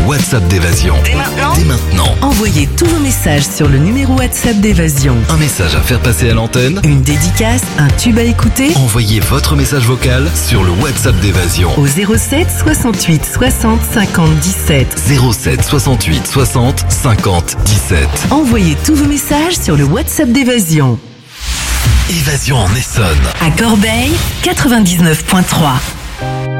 WhatsApp d'Évasion. Dès maintenant. Envoyez tous vos messages sur le numéro WhatsApp d'Évasion. Un message à faire passer à l'antenne. Une dédicace, un tube à écouter. Envoyez votre message vocal sur le WhatsApp d'Évasion. Au 07 68 60 50 17. 07 68 60 50 17. Envoyez tous vos messages sur le WhatsApp d'Évasion. Évasion en Essonne. À Corbeil, 99.3.